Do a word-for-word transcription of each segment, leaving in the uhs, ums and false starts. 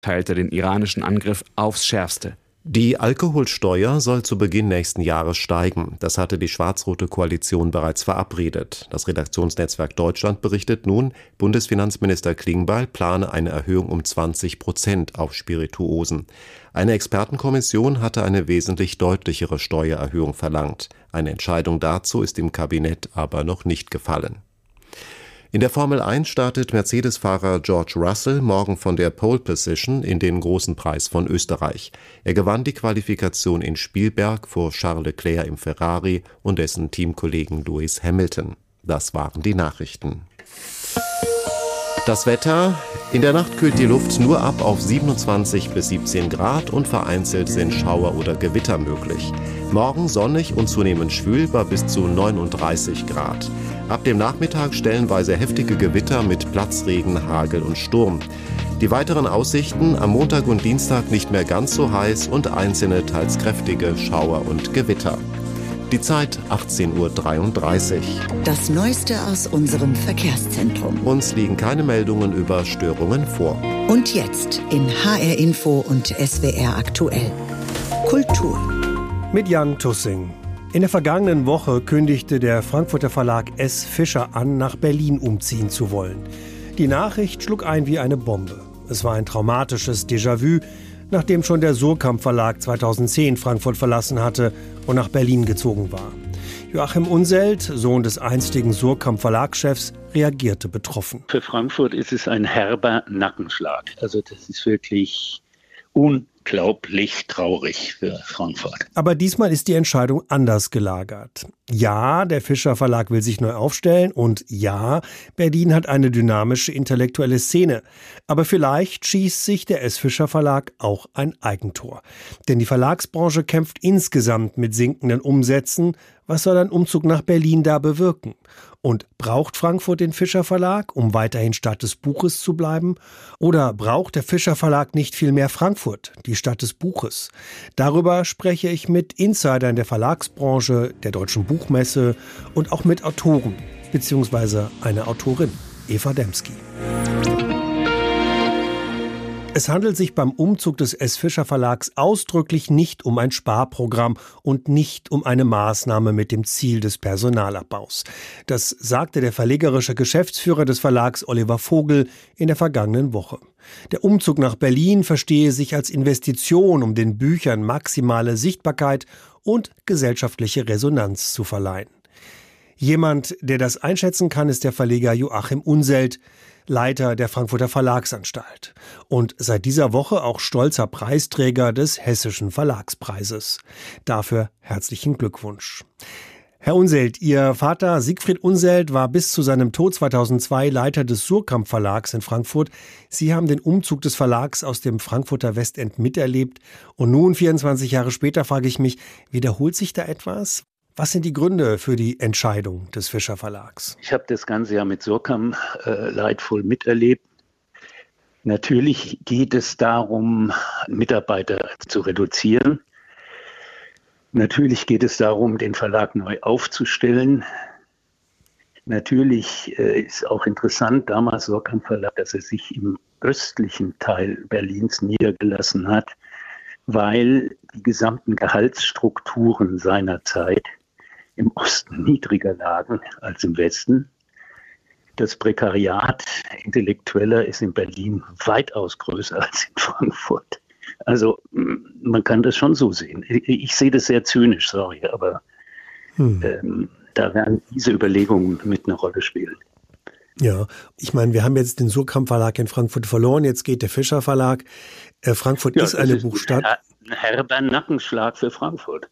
teilte den iranischen Angriff aufs Schärfste. Die Alkoholsteuer soll zu Beginn nächsten Jahres steigen. Das hatte die schwarz-rote Koalition bereits verabredet. Das Redaktionsnetzwerk Deutschland berichtet nun, Bundesfinanzminister Klingbeil plane eine Erhöhung um zwanzig Prozent auf Spirituosen. Eine Expertenkommission hatte eine wesentlich deutlichere Steuererhöhung verlangt. Eine Entscheidung dazu ist im Kabinett aber noch nicht gefallen. In der Formel eins startet Mercedes-Fahrer George Russell morgen von der Pole Position in den Großen Preis von Österreich. Er gewann die Qualifikation in Spielberg vor Charles Leclerc im Ferrari und dessen Teamkollegen Lewis Hamilton. Das waren die Nachrichten. Das Wetter: In der Nacht kühlt die Luft nur ab auf siebenundzwanzig bis siebzehn Grad und vereinzelt sind Schauer oder Gewitter möglich. Morgen sonnig und zunehmend schwül bei bis zu neununddreißig Grad. Ab dem Nachmittag stellenweise heftige Gewitter mit Platzregen, Hagel und Sturm. Die weiteren Aussichten: am Montag und Dienstag nicht mehr ganz so heiß und einzelne teils kräftige Schauer und Gewitter. Die Zeit achtzehn Uhr dreiunddreißig. Das Neueste aus unserem Verkehrszentrum. Uns liegen keine Meldungen über Störungen vor. Und jetzt in H R Info und S W R aktuell. Kultur. Mit Jan Tussing. In der vergangenen Woche kündigte der Frankfurter Verlag S. Fischer an, nach Berlin umziehen zu wollen. Die Nachricht schlug ein wie eine Bombe. Es war ein traumatisches Déjà-vu, nachdem schon der Suhrkamp Verlag zweitausendzehn Frankfurt verlassen hatte und nach Berlin gezogen war. Joachim Unselt, Sohn des einstigen Suhrkamp Verlagschefs, reagierte betroffen. Für Frankfurt ist es ein herber Nackenschlag. Also das ist wirklich unglaublich traurig für Frankfurt. Aber diesmal ist die Entscheidung anders gelagert. Ja, der Fischer Verlag will sich neu aufstellen und ja, Berlin hat eine dynamische intellektuelle Szene. Aber vielleicht schießt sich der S. Fischer Verlag auch ein Eigentor. Denn die Verlagsbranche kämpft insgesamt mit sinkenden Umsätzen. Was soll ein Umzug nach Berlin da bewirken? Und braucht Frankfurt den Fischer Verlag, um weiterhin Stadt des Buches zu bleiben? Oder braucht der Fischer Verlag nicht viel mehr Frankfurt, die Stadt des Buches? Darüber spreche ich mit Insidern der Verlagsbranche, der Deutschen Buchmesse und auch mit Autoren, beziehungsweise einer Autorin, Eva Demski. Es handelt sich beim Umzug des S. Fischer Verlags ausdrücklich nicht um ein Sparprogramm und nicht um eine Maßnahme mit dem Ziel des Personalabbaus. Das sagte der verlegerische Geschäftsführer des Verlags Oliver Vogel in der vergangenen Woche. Der Umzug nach Berlin verstehe sich als Investition, um den Büchern maximale Sichtbarkeit und gesellschaftliche Resonanz zu verleihen. Jemand, der das einschätzen kann, ist der Verleger Joachim Unselt, Leiter der Frankfurter Verlagsanstalt und seit dieser Woche auch stolzer Preisträger des Hessischen Verlagspreises. Dafür herzlichen Glückwunsch. Herr Unselt, Ihr Vater Siegfried Unselt war bis zu seinem Tod zweitausendzwei Leiter des Suhrkamp Verlags in Frankfurt. Sie haben den Umzug des Verlags aus dem Frankfurter Westend miterlebt. Und nun, vierundzwanzig Jahre später, frage ich mich, wiederholt sich da etwas? Was sind die Gründe für die Entscheidung des Fischer Verlags? Ich habe das ganze Jahr mit Suhrkamp äh, leidvoll miterlebt. Natürlich geht es darum, Mitarbeiter zu reduzieren. Natürlich geht es darum, den Verlag neu aufzustellen. Natürlich äh, ist auch interessant, damals Suhrkamp Verlag, dass er sich im östlichen Teil Berlins niedergelassen hat, weil die gesamten Gehaltsstrukturen seiner Zeit im Osten niedriger lagen als im Westen. Das Prekariat Intellektueller ist in Berlin weitaus größer als in Frankfurt. Also man kann das schon so sehen. Ich, ich sehe das sehr zynisch, sorry, aber hm. ähm, da werden diese Überlegungen mit einer Rolle spielen. Ja, ich meine, wir haben jetzt den Suhrkamp Verlag in Frankfurt verloren, jetzt geht der Fischer Verlag. Äh, Frankfurt ja, ist eine ist Buchstadt. Ein herber Nackenschlag für Frankfurt.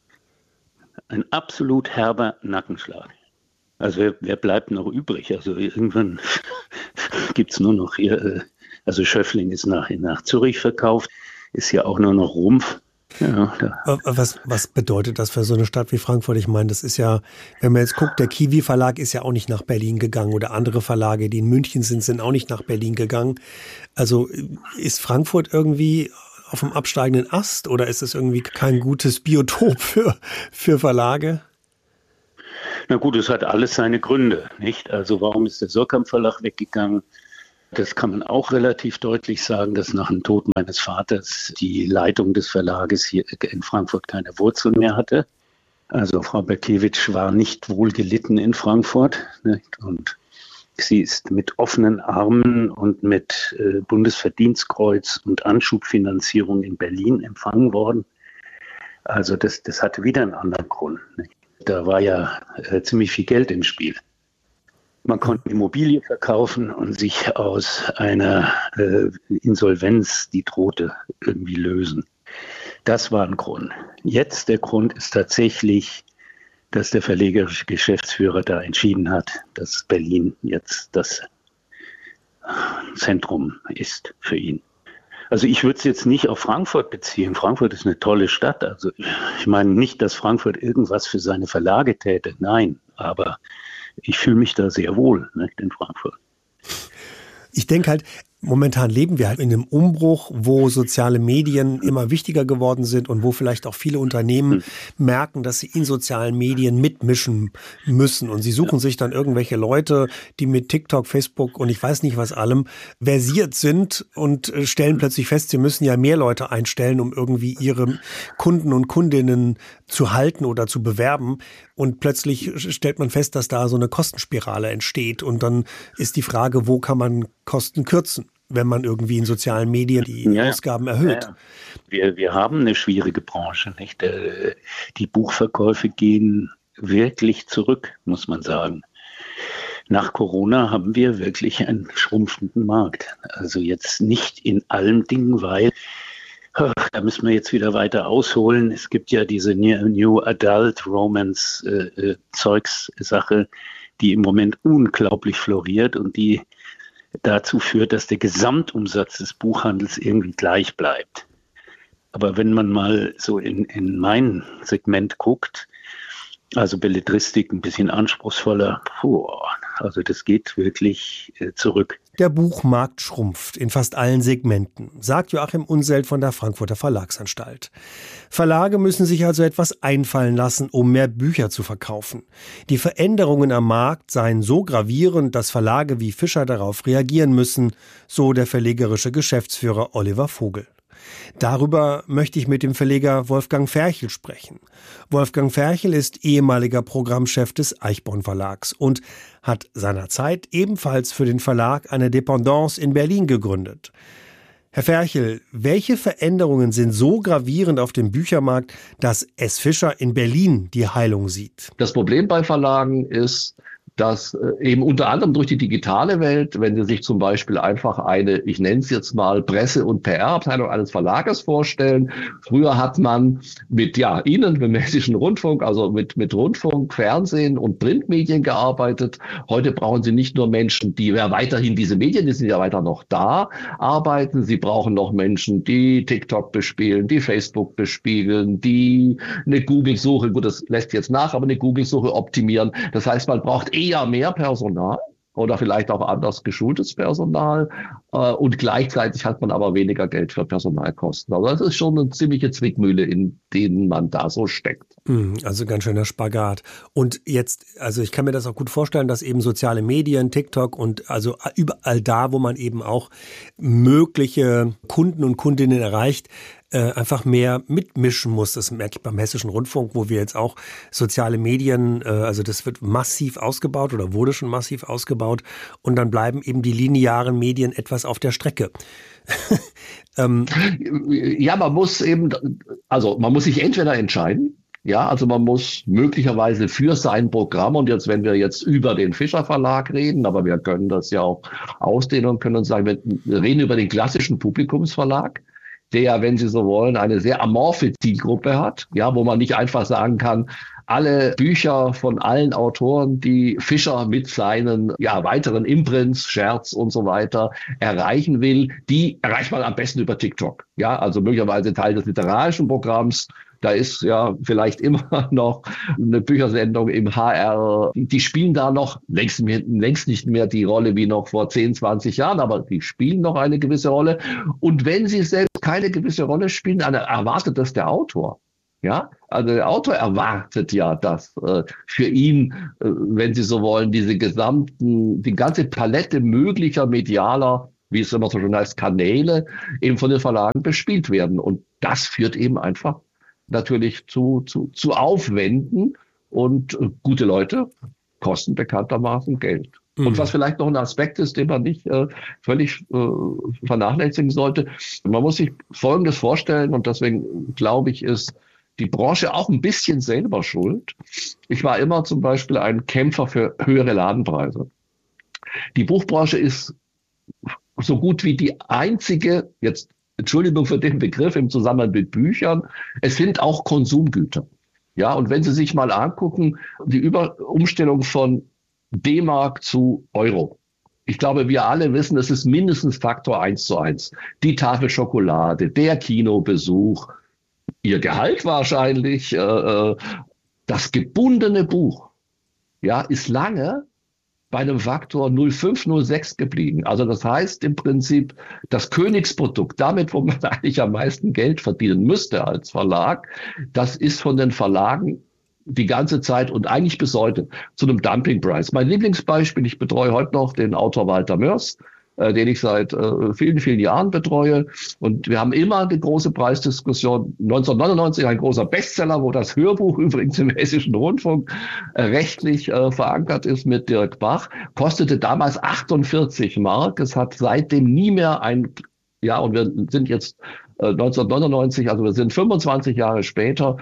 Ein absolut herber Nackenschlag. Also wer, wer bleibt noch übrig? Also irgendwann gibt es nur noch hier, also Schöffling ist nach, nach Zürich verkauft, ist ja auch nur noch Rumpf. Ja, was, was bedeutet das für so eine Stadt wie Frankfurt? Ich meine, das ist ja, wenn man jetzt guckt, der Kiwi Verlag ist ja auch nicht nach Berlin gegangen oder andere Verlage, die in München sind, sind auch nicht nach Berlin gegangen. Also ist Frankfurt irgendwie auf dem absteigenden Ast oder ist es irgendwie kein gutes Biotop für, für Verlage? Na gut, es hat alles seine Gründe, nicht? Also warum ist der Suhrkamp Verlag weggegangen? Das kann man auch relativ deutlich sagen, dass nach dem Tod meines Vaters die Leitung des Verlages hier in Frankfurt keine Wurzeln mehr hatte. Also Frau Berkiewicz war nicht wohl gelitten in Frankfurt, nicht? Und sie ist mit offenen Armen und mit äh, Bundesverdienstkreuz und Anschubfinanzierung in Berlin empfangen worden. Also das, das hatte wieder einen anderen Grund, nicht? Da war ja äh, ziemlich viel Geld im Spiel. Man konnte Immobilie verkaufen und sich aus einer äh, Insolvenz, die drohte, irgendwie lösen. Das war ein Grund. Jetzt der Grund ist tatsächlich, dass der verlegerische Geschäftsführer da entschieden hat, dass Berlin jetzt das Zentrum ist für ihn. Also ich würde es jetzt nicht auf Frankfurt beziehen. Frankfurt ist eine tolle Stadt. Also ich meine nicht, dass Frankfurt irgendwas für seine Verlage täte. Nein, aber ich fühle mich da sehr wohl, nicht, in Frankfurt. Ich denke halt, momentan leben wir halt in einem Umbruch, wo soziale Medien immer wichtiger geworden sind und wo vielleicht auch viele Unternehmen hm. merken, dass sie in sozialen Medien mitmischen müssen. Und sie suchen ja. sich dann irgendwelche Leute, die mit TikTok, Facebook und ich weiß nicht was allem versiert sind und stellen plötzlich fest, sie müssen ja mehr Leute einstellen, um irgendwie ihre Kunden und Kundinnen zu halten oder zu bewerben. Und plötzlich stellt man fest, dass da so eine Kostenspirale entsteht. Und dann ist die Frage, wo kann man Kosten kürzen, wenn man irgendwie in sozialen Medien die ja, Ausgaben erhöht. Ja. Wir, wir haben eine schwierige Branche, nicht? Die Buchverkäufe gehen wirklich zurück, muss man sagen. Nach Corona haben wir wirklich einen schrumpfenden Markt. Also jetzt nicht in allen Dingen, weil da müssen wir jetzt wieder weiter ausholen. Es gibt ja diese New Adult Romance äh, Zeugs-Sache, die im Moment unglaublich floriert und die dazu führt, dass der Gesamtumsatz des Buchhandels irgendwie gleich bleibt. Aber wenn man mal so in, in mein Segment guckt, also Belletristik ein bisschen anspruchsvoller, puh, also das geht wirklich äh, zurück. Der Buchmarkt schrumpft in fast allen Segmenten, sagt Joachim Unseld von der Frankfurter Verlagsanstalt. Verlage müssen sich also etwas einfallen lassen, um mehr Bücher zu verkaufen. Die Veränderungen am Markt seien so gravierend, dass Verlage wie Fischer darauf reagieren müssen, so der verlegerische Geschäftsführer Oliver Vogel. Darüber möchte ich mit dem Verleger Wolfgang Ferchel sprechen. Wolfgang Ferchel ist ehemaliger Programmchef des Eichborn Verlags und hat seinerzeit ebenfalls für den Verlag eine Dependance in Berlin gegründet. Herr Ferchel, welche Veränderungen sind so gravierend auf dem Büchermarkt, dass S. Fischer in Berlin die Heilung sieht? Das Problem bei Verlagen ist, dass eben unter anderem durch die digitale Welt, wenn Sie sich zum Beispiel einfach eine, ich nenne es jetzt mal Presse- und P R-Abteilung eines Verlages vorstellen. Früher hat man mit, ja, Ihnen, mit dem Hessischen Rundfunk, also mit, mit Rundfunk, Fernsehen und Printmedien gearbeitet. Heute brauchen Sie nicht nur Menschen, die ja weiterhin diese Medien, die sind ja weiter noch da, arbeiten. Sie brauchen noch Menschen, die TikTok bespielen, die Facebook bespielen, die eine Google-Suche, gut, das lässt jetzt nach, aber eine Google-Suche optimieren. Das heißt, man braucht eher mehr Personal oder vielleicht auch anders geschultes Personal äh, und gleichzeitig hat man aber weniger Geld für Personalkosten. Also das ist schon eine ziemliche Zwickmühle, in denen man da so steckt. Also ganz schöner Spagat. Und jetzt, also ich kann mir das auch gut vorstellen, dass eben soziale Medien, TikTok und also überall da, wo man eben auch mögliche Kunden und Kundinnen erreicht, einfach mehr mitmischen muss. Das merke ich beim Hessischen Rundfunk, wo wir jetzt auch soziale Medien, also das wird massiv ausgebaut oder wurde schon massiv ausgebaut und dann bleiben eben die linearen Medien etwas auf der Strecke. ähm. Ja, man muss eben, also man muss sich entweder entscheiden, ja, also man muss möglicherweise für sein Programm, und jetzt, wenn wir jetzt über den Fischer Verlag reden, aber wir können das ja auch ausdehnen und können uns sagen, wir reden über den klassischen Publikumsverlag, der, wenn Sie so wollen, eine sehr amorphe Zielgruppe hat, ja, wo man nicht einfach sagen kann, alle Bücher von allen Autoren, die Fischer mit seinen ja, weiteren Imprints, Scherz und so weiter erreichen will, die erreicht man am besten über TikTok. Ja, also möglicherweise Teil des literarischen Programms. Da ist ja vielleicht immer noch eine Büchersendung im H R. Die spielen da noch längst, längst nicht mehr die Rolle wie noch vor zehn, zwanzig Jahren, aber die spielen noch eine gewisse Rolle. Und wenn sie selbst keine gewisse Rolle spielen, dann erwartet das der Autor. Ja, also der Autor erwartet ja, dass äh, für ihn, äh, wenn Sie so wollen, diese gesamten, die ganze Palette möglicher medialer, wie es immer so schön heißt, Kanäle eben von den Verlagen bespielt werden. Und das führt eben einfach natürlich zu, zu, zu Aufwänden und äh, gute Leute kosten bekanntermaßen Geld. Mhm. Und was vielleicht noch ein Aspekt ist, den man nicht äh, völlig äh, vernachlässigen sollte, man muss sich Folgendes vorstellen und deswegen glaube ich, ist die Branche auch ein bisschen selber schuld. Ich war immer zum Beispiel ein Kämpfer für höhere Ladenpreise. Die Buchbranche ist so gut wie die einzige, jetzt Entschuldigung für den Begriff im Zusammenhang mit Büchern, es sind auch Konsumgüter. Ja, und wenn Sie sich mal angucken, die Über- Umstellung von D-Mark zu Euro. Ich glaube, wir alle wissen, es ist mindestens Faktor eins zu eins. Die Tafel Schokolade, der Kinobesuch, Ihr Gehalt wahrscheinlich, äh, das gebundene Buch, ja, ist lange bei einem Faktor null Komma fünf, null Komma sechs geblieben. Also das heißt im Prinzip, das Königsprodukt, damit, wo man eigentlich am meisten Geld verdienen müsste als Verlag, das ist von den Verlagen die ganze Zeit und eigentlich bis heute zu einem Dumpingpreis. Mein Lieblingsbeispiel, ich betreue heute noch den Autor Walter Mörs, äh, den ich seit äh, vielen, vielen Jahren betreue. Und wir haben immer eine große Preisdiskussion. neunzehnhundertneunundneunzig ein großer Bestseller, wo das Hörbuch übrigens im Hessischen Rundfunk äh, rechtlich äh, verankert ist mit Dirk Bach, kostete damals achtundvierzig Mark. Es hat seitdem nie mehr ein, ja, und wir sind jetzt neunzehnhundertneunundneunzig, also wir sind fünfundzwanzig Jahre später.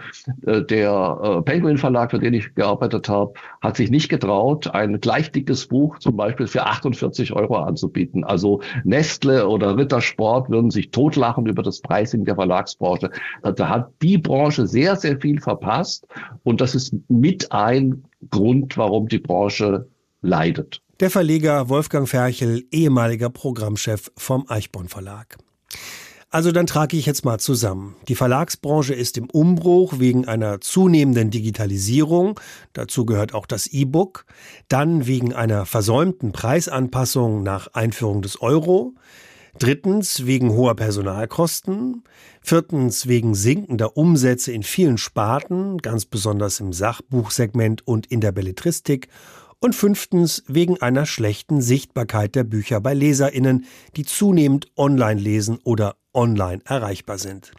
Der Penguin Verlag, für den ich gearbeitet habe, hat sich nicht getraut, ein gleich dickes Buch zum Beispiel für achtundvierzig Euro anzubieten. Also Nestle oder Rittersport würden sich totlachen über das Pricing der Verlagsbranche. Da hat die Branche sehr, sehr viel verpasst und das ist mit ein Grund, warum die Branche leidet. Der Verleger Wolfgang Ferchel, ehemaliger Programmchef vom Eichborn Verlag. Also dann trage ich jetzt mal zusammen. Die Verlagsbranche ist im Umbruch wegen einer zunehmenden Digitalisierung. Dazu gehört auch das E-Book. Dann wegen einer versäumten Preisanpassung nach Einführung des Euro. Drittens wegen hoher Personalkosten. Viertens wegen sinkender Umsätze in vielen Sparten, ganz besonders im Sachbuchsegment und in der Belletristik. Und fünftens wegen einer schlechten Sichtbarkeit der Bücher bei LeserInnen, die zunehmend online lesen oder online erreichbar sind.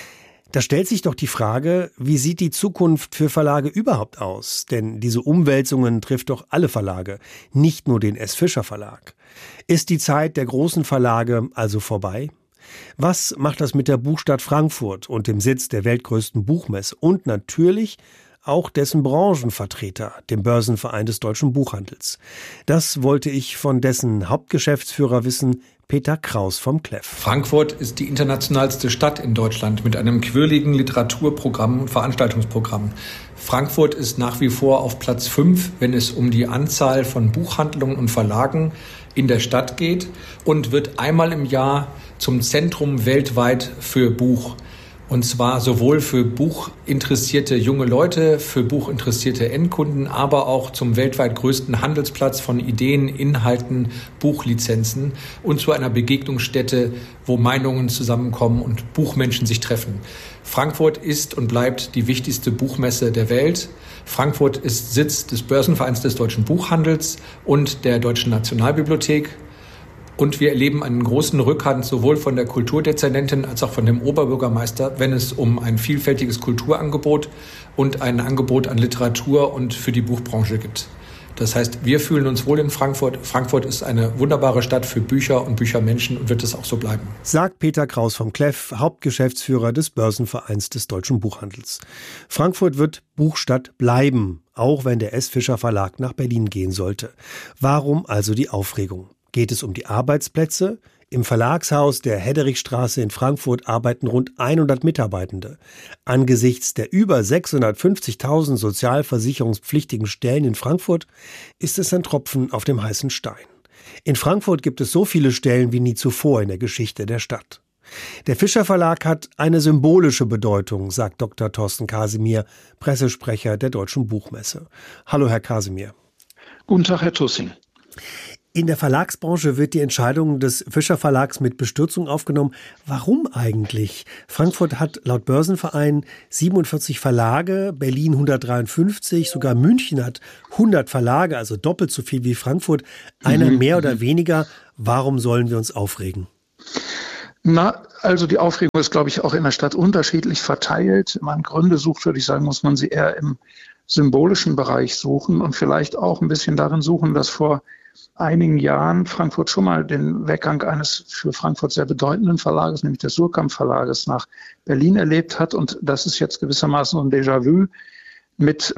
Da stellt sich doch die Frage, wie sieht die Zukunft für Verlage überhaupt aus? Denn diese Umwälzungen trifft doch alle Verlage, nicht nur den S. Fischer Verlag. Ist die Zeit der großen Verlage also vorbei? Was macht das mit der Buchstadt Frankfurt und dem Sitz der weltgrößten Buchmesse und natürlich auch dessen Branchenvertreter, dem Börsenverein des deutschen Buchhandels? Das wollte ich von dessen Hauptgeschäftsführer wissen, Peter Kraus vom Kleff. Frankfurt ist die internationalste Stadt in Deutschland mit einem quirligen Literaturprogramm und Veranstaltungsprogramm. Frankfurt ist nach wie vor auf Platz fünf, wenn es um die Anzahl von Buchhandlungen und Verlagen in der Stadt geht und wird einmal im Jahr zum Zentrum weltweit für Buch. Und zwar sowohl für buchinteressierte junge Leute, für buchinteressierte Endkunden, aber auch zum weltweit größten Handelsplatz von Ideen, Inhalten, Buchlizenzen und zu einer Begegnungsstätte, wo Meinungen zusammenkommen und Buchmenschen sich treffen. Frankfurt ist und bleibt die wichtigste Buchmesse der Welt. Frankfurt ist Sitz des Börsenvereins des deutschen Buchhandels und der Deutschen Nationalbibliothek. Und wir erleben einen großen Rückhalt sowohl von der Kulturdezernentin als auch von dem Oberbürgermeister, wenn es um ein vielfältiges Kulturangebot und ein Angebot an Literatur und für die Buchbranche gibt. Das heißt, wir fühlen uns wohl in Frankfurt. Frankfurt ist eine wunderbare Stadt für Bücher und Büchermenschen und wird es auch so bleiben. Sagt Peter Kraus vom Kleff, Hauptgeschäftsführer des Börsenvereins des deutschen Buchhandels. Frankfurt wird Buchstadt bleiben, auch wenn der S. Fischer Verlag nach Berlin gehen sollte. Warum also die Aufregung? Geht es um die Arbeitsplätze? Im Verlagshaus der Hederichstraße in Frankfurt arbeiten rund hundert Mitarbeitende. Angesichts der über sechshundertfünfzigtausend sozialversicherungspflichtigen Stellen in Frankfurt ist es ein Tropfen auf dem heißen Stein. In Frankfurt gibt es so viele Stellen wie nie zuvor in der Geschichte der Stadt. Der Fischer Verlag hat eine symbolische Bedeutung, sagt Doktor Thorsten Kasimir, Pressesprecher der Deutschen Buchmesse. Hallo, Herr Kasimir. Guten Tag, Herr Tussing. In der Verlagsbranche wird die Entscheidung des Fischer Verlags mit Bestürzung aufgenommen. Warum eigentlich? Frankfurt hat laut Börsenverein siebenundvierzig Verlage, Berlin hundertdreiundfünfzig, sogar München hat hundert Verlage, also doppelt so viel wie Frankfurt. Einer mehr oder weniger. Warum sollen wir uns aufregen? Na, also die Aufregung ist, glaube ich, auch in der Stadt unterschiedlich verteilt. Wenn man Gründe sucht, würde ich sagen, muss man sie eher im symbolischen Bereich suchen und vielleicht auch ein bisschen darin suchen, dass vor einigen Jahren Frankfurt schon mal den Weggang eines für Frankfurt sehr bedeutenden Verlages, nämlich des Suhrkamp Verlages, nach Berlin erlebt hat. Und das ist jetzt gewissermaßen so ein Déjà-vu mit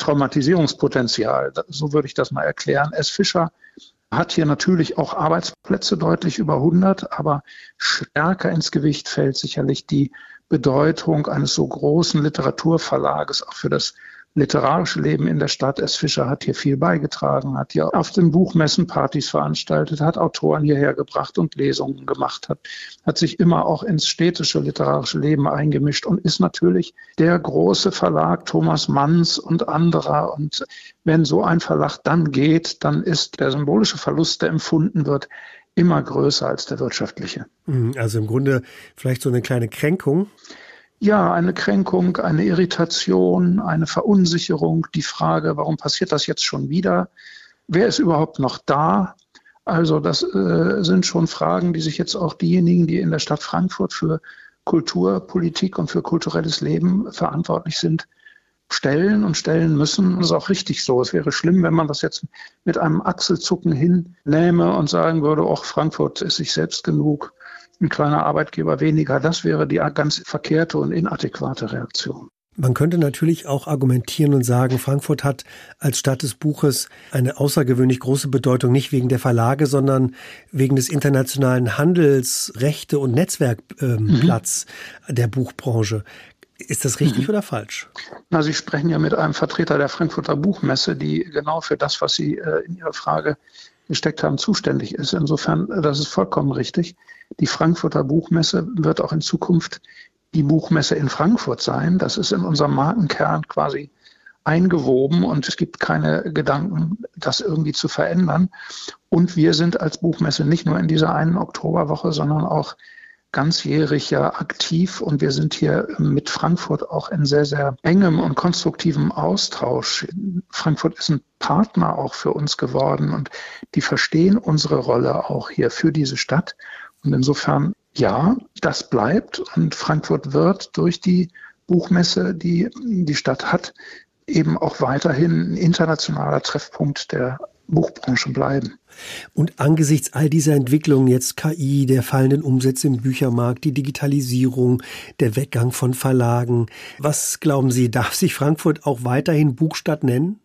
Retraumatisierungspotenzial. So würde ich das mal erklären. S. Fischer hat hier natürlich auch Arbeitsplätze, deutlich über hundert, aber stärker ins Gewicht fällt sicherlich die Bedeutung eines so großen Literaturverlages auch für das literarische Leben in der Stadt. S. Fischer hat hier viel beigetragen, hat hier auf den Buchmessen Partys veranstaltet, hat Autoren hierher gebracht und Lesungen gemacht, hat, hat sich immer auch ins städtische literarische Leben eingemischt und ist natürlich der große Verlag Thomas Manns und anderer. Und wenn so ein Verlag dann geht, dann ist der symbolische Verlust, der empfunden wird, immer größer als der wirtschaftliche. Also im Grunde vielleicht so eine kleine Kränkung. Ja, eine Kränkung, eine Irritation, eine Verunsicherung, die Frage, warum passiert das jetzt schon wieder? Wer ist überhaupt noch da? Also das äh, sind schon Fragen, die sich jetzt auch diejenigen, die in der Stadt Frankfurt für Kulturpolitik und für kulturelles Leben verantwortlich sind, stellen und stellen müssen. Das ist auch richtig so. Es wäre schlimm, wenn man das jetzt mit einem Achselzucken hinlähme und sagen würde, ach, Frankfurt ist sich selbst genug, ein kleiner Arbeitgeber weniger. Das wäre die ganz verkehrte und inadäquate Reaktion. Man könnte natürlich auch argumentieren und sagen, Frankfurt hat als Stadt des Buches eine außergewöhnlich große Bedeutung, nicht wegen der Verlage, sondern wegen des internationalen Handels-, Rechte- und Netzwerkplatz ähm, mhm. der Buchbranche. Ist das richtig mhm. oder falsch? Na, Sie sprechen ja mit einem Vertreter der Frankfurter Buchmesse, die genau für das, was Sie äh, in Ihrer Frage gesteckt haben, zuständig ist. Insofern, das ist vollkommen richtig. Die Frankfurter Buchmesse wird auch in Zukunft die Buchmesse in Frankfurt sein. Das ist in unserem Markenkern quasi eingewoben und es gibt keine Gedanken, das irgendwie zu verändern. Und wir sind als Buchmesse nicht nur in dieser einen Oktoberwoche, sondern auch ganzjährig ja aktiv und wir sind hier mit Frankfurt auch in sehr, sehr engem und konstruktivem Austausch. Frankfurt ist ein Partner auch für uns geworden und die verstehen unsere Rolle auch hier für diese Stadt. Und insofern, ja, das bleibt und Frankfurt wird durch die Buchmesse, die die Stadt hat, eben auch weiterhin ein internationaler Treffpunkt der Buchbranche bleiben. Und angesichts all dieser Entwicklungen, jetzt K I, der fallenden Umsätze im Büchermarkt, die Digitalisierung, der Weggang von Verlagen, was glauben Sie, darf sich Frankfurt auch weiterhin Buchstadt nennen?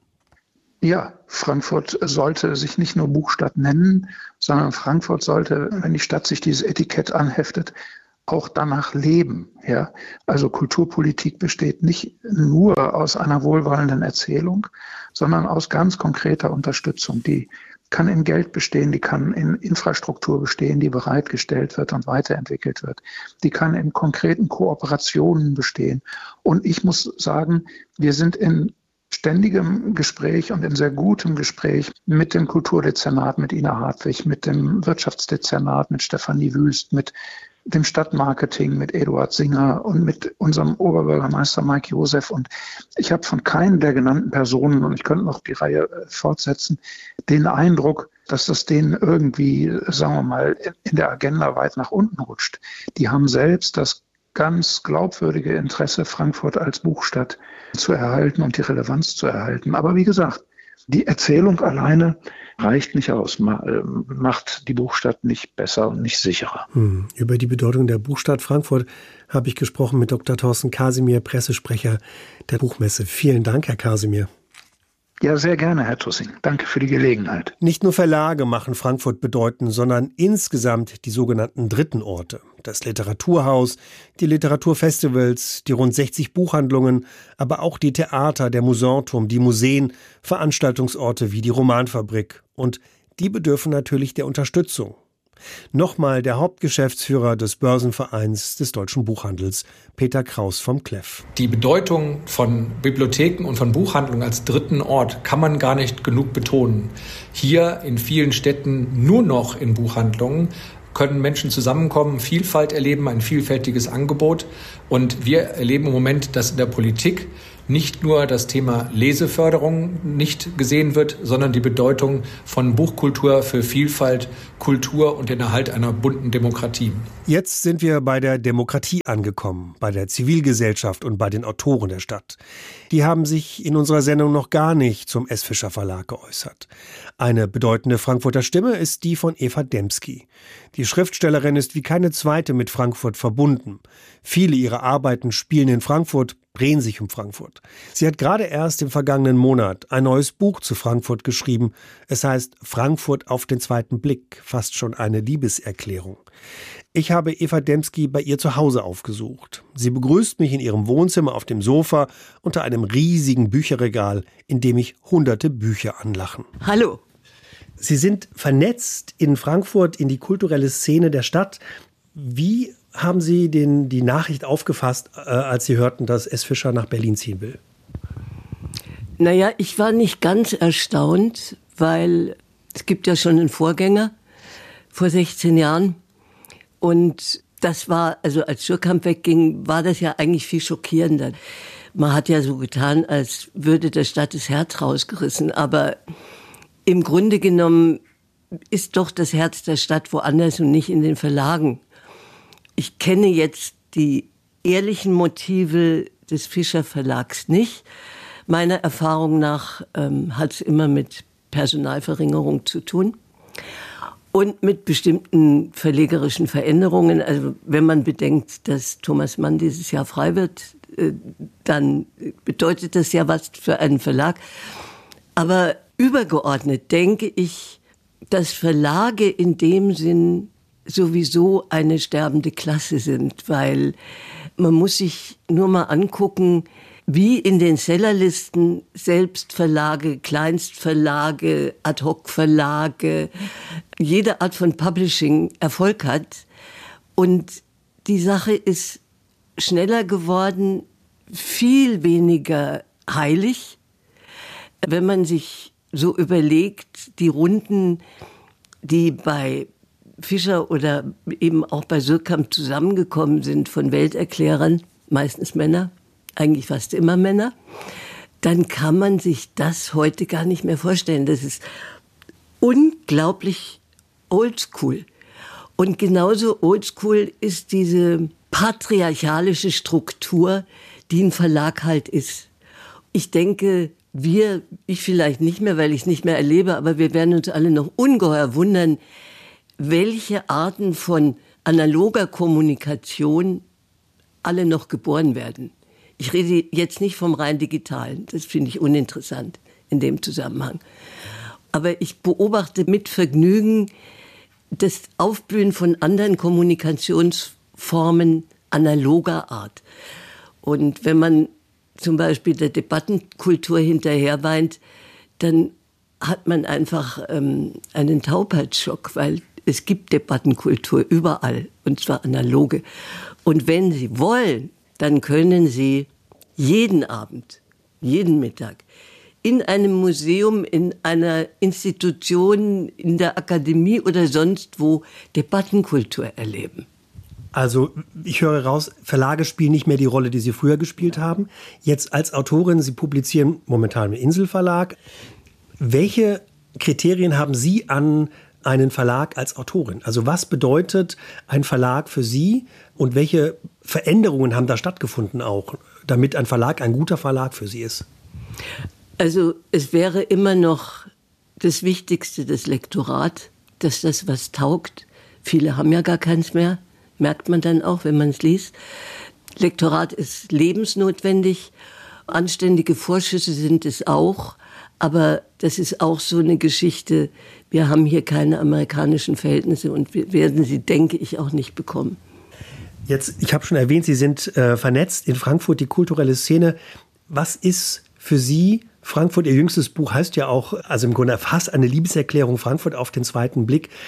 Ja, Frankfurt sollte sich nicht nur Buchstadt nennen, sondern Frankfurt sollte, wenn die Stadt sich dieses Etikett anheftet, auch danach leben. Ja? Also Kulturpolitik besteht nicht nur aus einer wohlwollenden Erzählung, sondern aus ganz konkreter Unterstützung. Die kann in Geld bestehen, die kann in Infrastruktur bestehen, die bereitgestellt wird und weiterentwickelt wird. Die kann in konkreten Kooperationen bestehen. Und ich muss sagen, wir sind in ständigem Gespräch und in sehr gutem Gespräch mit dem Kulturdezernat, mit Ina Hartwig, mit dem Wirtschaftsdezernat, mit Stefanie Wüst, mit dem Stadtmarketing, mit Eduard Singer und mit unserem Oberbürgermeister Mike Josef. Und ich habe von keinen der genannten Personen, und ich könnte noch die Reihe fortsetzen, den Eindruck, dass das denen irgendwie, sagen wir mal, in der Agenda weit nach unten rutscht. Die haben selbst das ganz glaubwürdige Interesse, Frankfurt als Buchstadt zu erhalten und die Relevanz zu erhalten. Aber wie gesagt, die Erzählung alleine reicht nicht aus, macht die Buchstadt nicht besser und nicht sicherer. Hm. Über die Bedeutung der Buchstadt Frankfurt habe ich gesprochen mit Doktor Thorsten Kasimir, Pressesprecher der Buchmesse. Vielen Dank, Herr Kasimir. Ja, sehr gerne, Herr Tussing. Danke für die Gelegenheit. Nicht nur Verlage machen Frankfurt bedeutend, sondern insgesamt die sogenannten dritten Orte. Das Literaturhaus, die Literaturfestivals, die rund sechzig Buchhandlungen, aber auch die Theater, der Musanturm, die Museen, Veranstaltungsorte wie die Romanfabrik. Und die bedürfen natürlich der Unterstützung. Nochmal der Hauptgeschäftsführer des Börsenvereins des deutschen Buchhandels, Peter Kraus vom Kleff. Die Bedeutung von Bibliotheken und von Buchhandlungen als dritten Ort kann man gar nicht genug betonen. Hier in vielen Städten nur noch in Buchhandlungen können Menschen zusammenkommen, Vielfalt erleben, ein vielfältiges Angebot. Und wir erleben im Moment, dass in der Politik nicht nur das Thema Leseförderung nicht gesehen wird, sondern die Bedeutung von Buchkultur für Vielfalt, Kultur und den Erhalt einer bunten Demokratie. Jetzt sind wir bei der Demokratie angekommen, bei der Zivilgesellschaft und bei den Autoren der Stadt. Die haben sich in unserer Sendung noch gar nicht zum S. Fischer Verlag geäußert. Eine bedeutende Frankfurter Stimme ist die von Eva Dembski. Die Schriftstellerin ist wie keine zweite mit Frankfurt verbunden. Viele ihrer Arbeiten spielen in Frankfurt, drehen sich um Frankfurt. Sie hat gerade erst im vergangenen Monat ein neues Buch zu Frankfurt geschrieben. Es heißt Frankfurt auf den zweiten Blick, fast schon eine Liebeserklärung. Ich habe Eva Dembski bei ihr zu Hause aufgesucht. Sie begrüßt mich in ihrem Wohnzimmer auf dem Sofa unter einem riesigen Bücherregal, in dem mich hunderte Bücher anlachen. Hallo. Sie sind vernetzt in Frankfurt, in die kulturelle Szene der Stadt. Wie haben Sie den, die Nachricht aufgefasst, äh, als Sie hörten, dass S. Fischer nach Berlin ziehen will? Naja, ich war nicht ganz erstaunt, weil es gibt ja schon einen Vorgänger vor sechzehn Jahren. Und das war, also als Schürkamp wegging, war das ja eigentlich viel schockierender. Man hat ja so getan, als würde der Stadt das Herz rausgerissen. Aber im Grunde genommen ist doch das Herz der Stadt woanders und nicht in den Verlagen. Ich kenne jetzt die ehrlichen Motive des Fischer Verlags nicht. Meiner Erfahrung nach ähm, hat es immer mit Personalverringerung zu tun und mit bestimmten verlegerischen Veränderungen. Also wenn man bedenkt, dass Thomas Mann dieses Jahr frei wird, äh, dann bedeutet das ja was für einen Verlag. Aber übergeordnet denke ich, dass Verlage in dem Sinn sowieso eine sterbende Klasse sind, weil man muss sich nur mal angucken, wie in den Sellerlisten Selbstverlage, Kleinstverlage, Ad-hoc-Verlage, jede Art von Publishing Erfolg hat. Und die Sache ist schneller geworden, viel weniger heilig. Wenn man sich so überlegt, die Runden, die bei Fischer oder eben auch bei Schürkamp zusammengekommen sind von Welterklärern, meistens Männer, eigentlich fast immer Männer, dann kann man sich das heute gar nicht mehr vorstellen. Das ist unglaublich oldschool. Und genauso oldschool ist diese patriarchalische Struktur, die ein Verlag halt ist. Ich denke, wir, ich vielleicht nicht mehr, weil ich es nicht mehr erlebe, aber wir werden uns alle noch ungeheuer wundern, welche Arten von analoger Kommunikation alle noch geboren werden. Ich rede jetzt nicht vom rein digitalen, das finde ich uninteressant in dem Zusammenhang. Aber ich beobachte mit Vergnügen das Aufblühen von anderen Kommunikationsformen analoger Art. Und wenn man zum Beispiel der Debattenkultur hinterher weint, dann hat man einfach ähm, einen Taubheitsschock, weil es gibt Debattenkultur überall, und zwar analoge. Und wenn Sie wollen, dann können Sie jeden Abend, jeden Mittag in einem Museum, in einer Institution, in der Akademie oder sonst wo Debattenkultur erleben. Also ich höre raus, Verlage spielen nicht mehr die Rolle, die sie früher gespielt haben. Jetzt als Autorin, Sie publizieren momentan im Inselverlag. Welche Kriterien haben Sie an einen Verlag als Autorin? Also was bedeutet ein Verlag für Sie und welche Veränderungen haben da stattgefunden auch, damit ein Verlag ein guter Verlag für Sie ist? Also es wäre immer noch das Wichtigste, das Lektorat, dass das was taugt. Viele haben ja gar keins mehr, merkt man dann auch, wenn man es liest. Lektorat ist lebensnotwendig, anständige Vorschüsse sind es auch, aber das ist auch so eine Geschichte, wir haben hier keine amerikanischen Verhältnisse und wir werden sie, denke ich, auch nicht bekommen. Jetzt, ich habe schon erwähnt, Sie sind äh, vernetzt in Frankfurt, die kulturelle Szene. Was ist für Sie Frankfurt? Ihr jüngstes Buch heißt ja auch, also im Grunde fast eine Liebeserklärung, Frankfurt auf den zweiten Blick.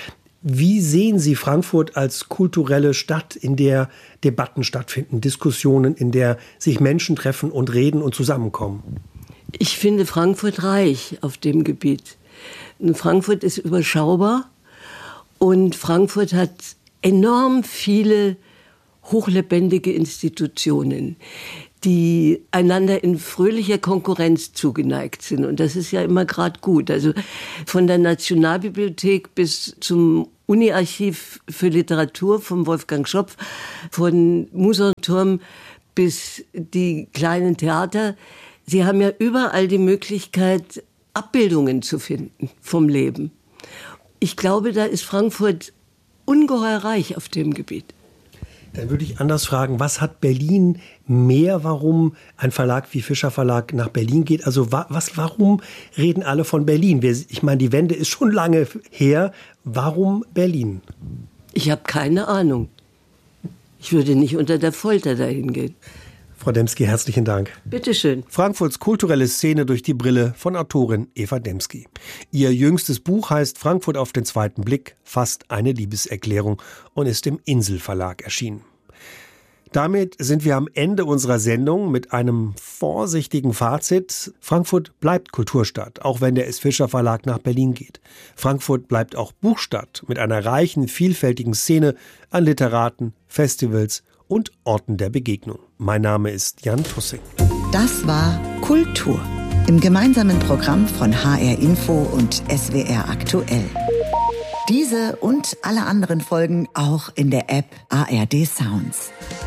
Wie sehen Sie Frankfurt als kulturelle Stadt, in der Debatten stattfinden, Diskussionen, in der sich Menschen treffen und reden und zusammenkommen? Ich finde Frankfurt reich auf dem Gebiet. Frankfurt ist überschaubar und Frankfurt hat enorm viele hochlebendige Institutionen, die einander in fröhlicher Konkurrenz zugeneigt sind. Und das ist ja immer gerade gut. Also von der Nationalbibliothek bis zum Uni-Archiv für Literatur von Wolfgang Schopf, von Musonturm bis die kleinen Theater. Sie haben ja überall die Möglichkeit, Abbildungen zu finden vom Leben. Ich glaube, da ist Frankfurt ungeheuer reich auf dem Gebiet. Dann würde ich anders fragen, was hat Berlin mehr, warum ein Verlag wie Fischer Verlag nach Berlin geht? Also was, warum reden alle von Berlin? Ich meine, die Wende ist schon lange her. Warum Berlin? Ich habe keine Ahnung. Ich würde nicht unter der Folter dahin gehen. Frau Dembski, herzlichen Dank. Bitte schön. Frankfurts kulturelle Szene durch die Brille von Autorin Eva Dembski. Ihr jüngstes Buch heißt Frankfurt auf den zweiten Blick, fast eine Liebeserklärung und ist im Insel Verlag erschienen. Damit sind wir am Ende unserer Sendung mit einem vorsichtigen Fazit. Frankfurt bleibt Kulturstadt, auch wenn der S. Fischer Verlag nach Berlin geht. Frankfurt bleibt auch Buchstadt mit einer reichen, vielfältigen Szene an Literaten, Festivals und Orten der Begegnung. Mein Name ist Jan Tussing. Das war Kultur im gemeinsamen Programm von H R Info und S W R Aktuell. Diese und alle anderen Folgen auch in der App A R D Sounds.